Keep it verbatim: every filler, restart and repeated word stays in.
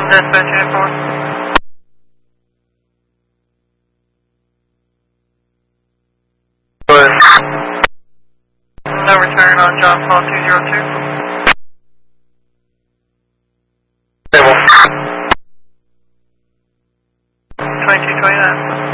Dispatch unit four. No return on John Paul two zero two. Table. twenty-two twenty-nine.